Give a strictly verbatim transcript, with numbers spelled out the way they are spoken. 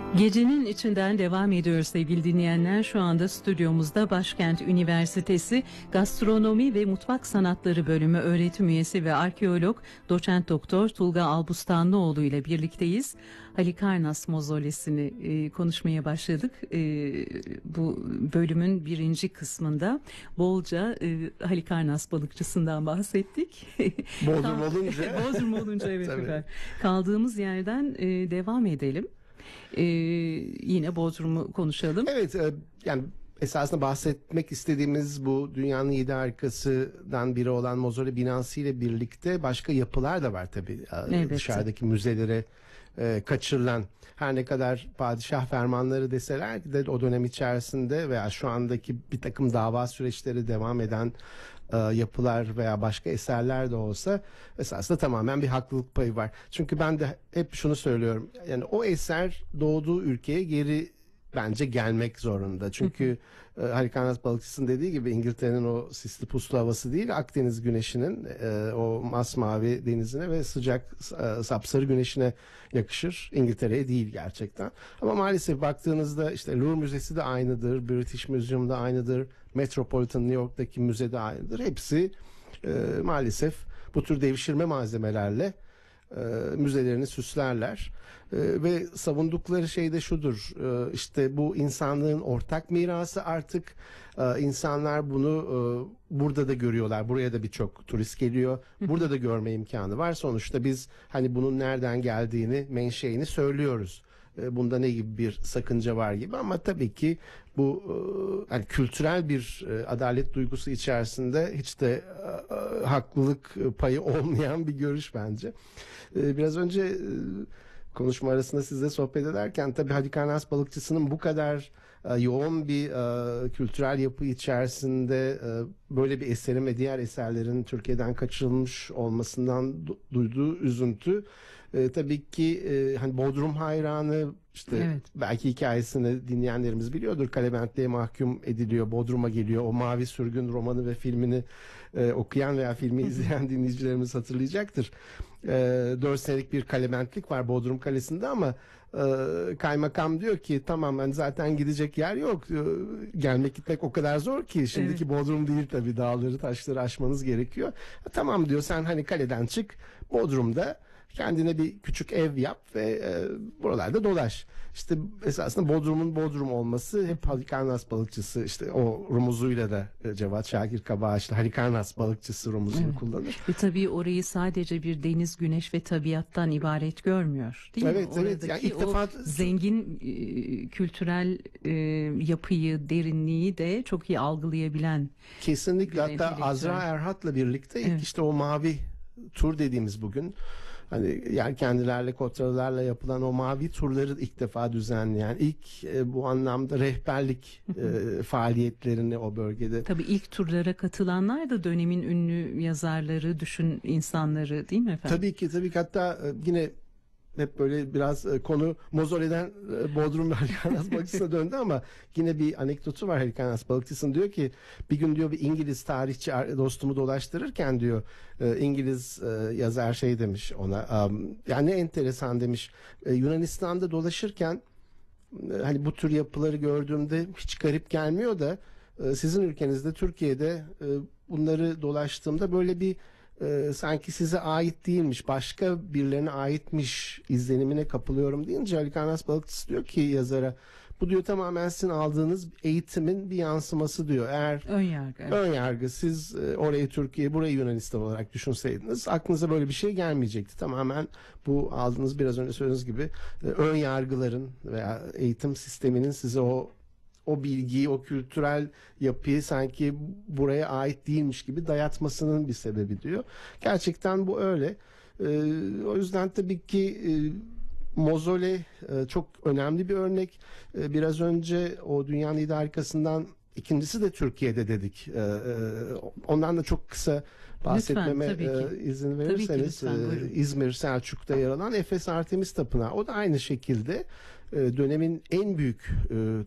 Gecenin içinden devam ediyoruz sevgili dinleyenler. Şu anda stüdyomuzda Başkent Üniversitesi Gastronomi ve Mutfak Sanatları Bölümü öğretim üyesi ve arkeolog doçent doktor Tulga Albustanlıoğlu ile birlikteyiz. Halikarnas mozolesini e, konuşmaya başladık. E, bu bölümün birinci kısmında bolca e, Halikarnas balıkçısından bahsettik. Bodrum olunca. Bodrum olunca evet efendim. Kaldığımız yerden e, devam edelim. Ee, yine Bodrum'u konuşalım. Evet, e, yani esasında bahsetmek istediğimiz bu dünyanın yedi harikasından biri olan Mozole binası ile birlikte başka yapılar da var tabii. Evet. Dışarıdaki müzelere e, kaçırılan, her ne kadar padişah fermanları deseler de o dönem içerisinde veya şu andaki bir takım dava süreçleri devam eden e, yapılar veya başka eserler de olsa esasında tamamen bir haklılık payı var. Çünkü ben de hep şunu söylüyorum. Yani o eser doğduğu ülkeye geri bence gelmek zorunda. Çünkü e, Halikarnas balıkçısının dediği gibi İngiltere'nin o sisli puslu havası değil, Akdeniz güneşinin e, o masmavi denizine ve sıcak e, sapsarı güneşine yakışır. İngiltere'ye değil gerçekten. Ama maalesef baktığınızda işte Louvre Müzesi de aynıdır, British Museum'da aynıdır, Metropolitan New York'taki müze de aynıdır. Hepsi e, maalesef bu tür devşirme malzemelerle e, müzelerini süslerler. E, ve savundukları şey de şudur, e, işte bu insanlığın ortak mirası, artık e, insanlar bunu e, burada da görüyorlar, buraya da birçok turist geliyor, burada da görme imkanı var. Sonuçta biz hani bunun nereden geldiğini, menşeini söylüyoruz. E, bunda ne gibi bir sakınca var gibi, ama tabii ki bu e, hani kültürel bir e, adalet duygusu içerisinde hiç de e, e, haklılık payı olmayan bir görüş bence. E, biraz önce e, konuşma arasında sizle sohbet ederken tabii Halikarnas balıkçısının bu kadar e, yoğun bir e, kültürel yapı içerisinde e, böyle bir eserin ve diğer eserlerin Türkiye'den kaçırılmış olmasından du- duyduğu üzüntü e, tabii ki e, hani Bodrum hayranı, işte Evet. belki hikayesini dinleyenlerimiz biliyordur. Kalebentliğe mahkum ediliyor, Bodrum'a geliyor. O Mavi Sürgün romanı ve filmini e, okuyan veya filmi izleyen dinleyicilerimiz hatırlayacaktır. E, dört senelik bir kalebentlik var Bodrum Kalesi'nde, ama e, kaymakam diyor ki tamam, hani zaten gidecek yer yok. E, gelmek gitmek o kadar zor ki, şimdiki Evet. Bodrum değil tabii, dağları taşları aşmanız gerekiyor. E, tamam diyor, sen hani kaleden çık, Bodrum'da kendine bir küçük ev yap ve e, buralarda dolaş. İşte esasında Bodrum'un Bodrum olması hep Halikarnas balıkçısı, işte o rumuzuyla da e, Cevat Şakir Kabağaçlı Halikarnas balıkçısı rumuzunu Evet. kullanır. Ve tabii orayı sadece bir deniz, güneş ve tabiattan ibaret görmüyor, değil Evet, mi? evet. Yani Oradaki ilk o defa- zengin e, kültürel e, yapıyı, derinliği de çok iyi algılayabilen. Kesinlikle. Bir Hatta entelektüel. Azra Erhat'la birlikte ilk Evet. işte o mavi tur dediğimiz bugün, hani yelkenlilerle, kotralarla yapılan o mavi turları ilk defa düzenleyen, ilk e, bu anlamda rehberlik e, faaliyetlerini o bölgede. Tabii ilk turlara katılanlar da dönemin ünlü yazarları, düşün insanları, değil mi efendim? Tabii ki, tabii ki. Hatta e, yine hep böyle biraz e, konu Mozole'den e, Bodrum ve Halikarnas balıkçısına döndü, ama yine bir anekdotu var Halikarnas balıkçısının. Diyor ki bir gün diyor bir İngiliz tarihçi ar- dostumu dolaştırırken diyor e, İngiliz e, yazar şey demiş ona, um, yani ne enteresan demiş, e, Yunanistan'da dolaşırken e, hani bu tür yapıları gördüğümde hiç garip gelmiyor da e, sizin ülkenizde Türkiye'de e, bunları dolaştığımda böyle bir e, sanki size ait değilmiş, başka birilerine aitmiş izlenimine kapılıyorum deyince Halikarnas balıkçısı diyor ki yazara, bu diyor tamamen sizin aldığınız eğitimin bir yansıması diyor. Eğer Ön yargı. evet. ön yargı, siz e, orayı Türkiye, burayı Yunanistan olarak düşünseydiniz aklınıza böyle bir şey gelmeyecekti. Tamamen bu aldığınız, biraz önce söylediğiniz gibi e, ön yargıların veya eğitim sisteminin size o o bilgiyi, o kültürel yapıyı sanki buraya ait değilmiş gibi dayatmasının bir sebebi diyor. Gerçekten bu öyle. Ee, o yüzden tabii ki e, Mozole e, çok önemli bir örnek. E, biraz önce o dünyanın yedi harikasından ikincisi de Türkiye'de dedik. E, e, ondan da çok kısa bahsetmeme Lütfen, tabii ki. e, izin Tabii ki, verirseniz, lütfen, e, buyurun. İzmir Selçuk'ta yer alan Efes Artemis Tapınağı. O da aynı şekilde e, dönemin en büyük e,